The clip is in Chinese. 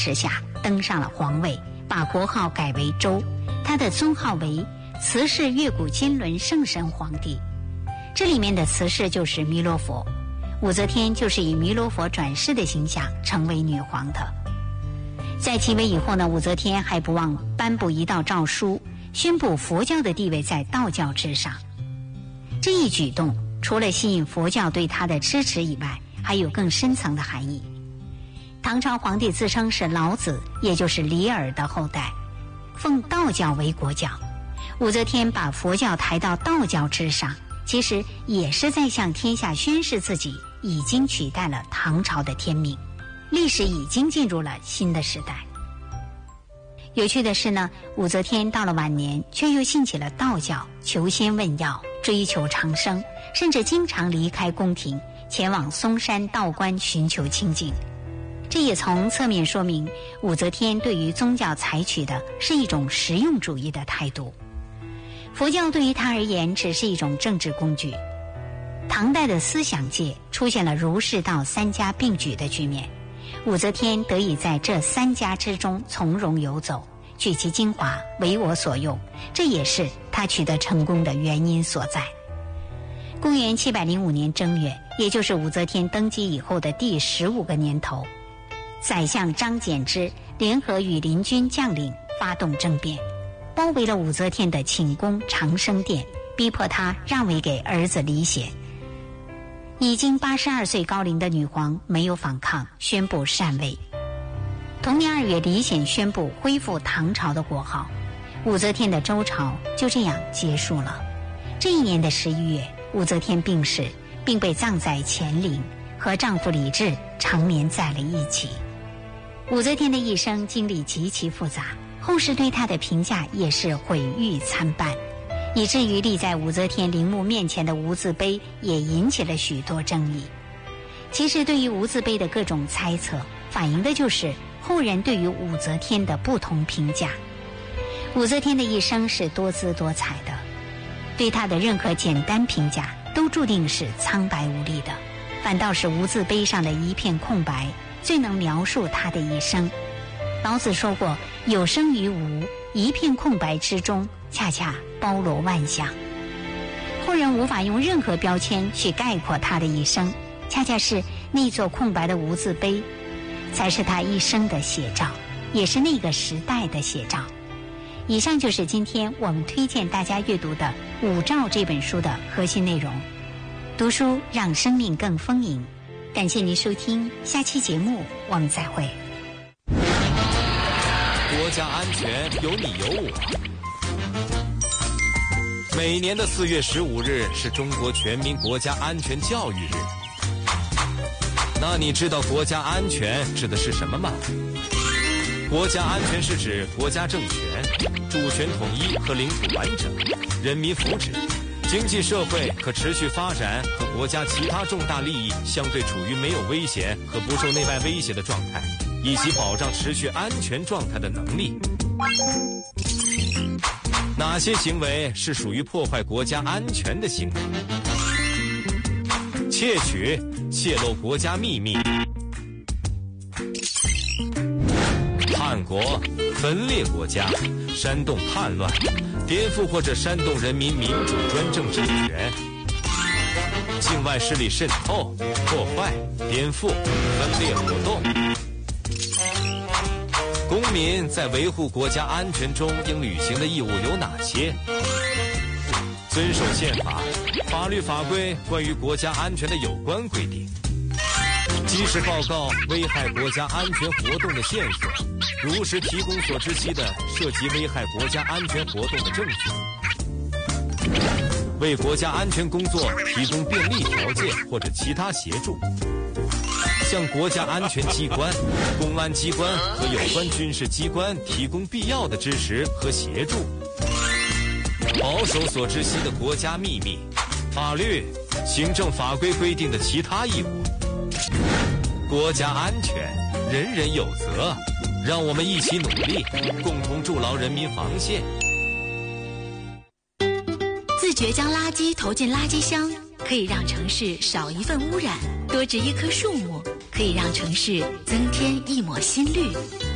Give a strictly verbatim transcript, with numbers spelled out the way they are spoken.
持下登上了皇位，把国号改为周，他的尊号为慈氏越古金轮圣神皇帝。这里面的慈氏就是弥勒佛，武则天就是以弥勒佛转世的形象成为女皇的。在继位以后呢，武则天还不忘颁布一道诏书，宣布佛教的地位在道教之上。这一举动除了吸引佛教对他的支持以外，还有更深层的含义。唐朝皇帝自称是老子，也就是李耳的后代，奉道教为国教。武则天把佛教抬到道教之上，其实也是在向天下宣示自己已经取代了唐朝的天命，历史已经进入了新的时代。有趣的是呢，武则天到了晚年却又信起了道教，求仙问药，追求长生，甚至经常离开宫廷，前往嵩山道观寻求清净。这也从侧面说明武则天对于宗教采取的是一种实用主义的态度。佛教对于她而言只是一种政治工具。唐代的思想界出现了儒释道三家并举的局面，武则天得以在这三家之中从容游走，取其精华为我所用，这也是她取得成功的原因所在。公元七百零五年正月，也就是武则天登基以后的第十五个年头，宰相张柬之联合与邻军将领发动政变，包围了武则天的寝宫长生殿，逼迫她让位给儿子李显。已经八十二岁高龄的女皇没有反抗，宣布禅位。同年二月，李显宣布恢复唐朝的国号，武则天的周朝就这样结束了。这一年的十一月，武则天病逝，并被葬在乾陵，和丈夫李治长眠在了一起。武则天的一生经历极其复杂，后世对她的评价也是毁誉参半，以至于立在武则天陵墓面前的无字碑也引起了许多争议。其实对于无字碑的各种猜测，反映的就是后人对于武则天的不同评价。武则天的一生是多姿多彩的，对她的任何简单评价都注定是苍白无力的，反倒是无字碑上的一片空白最能描述她的一生。老子说过，有生于无，一片空白之中恰恰包罗万象。后人无法用任何标签去概括他的一生，恰恰是那座空白的无字碑才是他一生的写照，也是那个时代的写照。以上就是今天我们推荐大家阅读的《武曌》这本书的核心内容。读书让生命更丰盈，感谢您收听，下期节目我们再会。 国家安全有你有我。每年的四月十五日是中国全民国家安全教育日。那你知道国家安全指的是什么吗？国家安全是指国家政权、主权统一和领土完整、人民福祉、经济社会可持续发展和国家其他重大利益相对处于没有危险和不受内外威胁的状态，以及保障持续安全状态的能力。哪些行为是属于破坏国家安全的行为？窃取、泄露国家秘密、叛国、分裂国家、煽动叛乱、颠覆或者煽动人民民主专政制权、境外势力渗透、破坏、颠覆、分裂活动。公民在维护国家安全中应履行的义务有哪些？遵守宪法、法律法规关于国家安全的有关规定，及时报告危害国家安全活动的线索，如实提供所知悉的涉及危害国家安全活动的证据，为国家安全工作提供便利条件或者其他协助，向国家安全机关、公安机关和有关军事机关提供必要的支持和协助，保守所知悉的国家秘密、法律、行政法规规定的其他义务。国家安全，人人有责，让我们一起努力，共同筑牢人民防线。 自觉将垃圾投进垃圾箱，可以让城市少一份污染；多植一棵树木，可以让城市增添一抹新绿。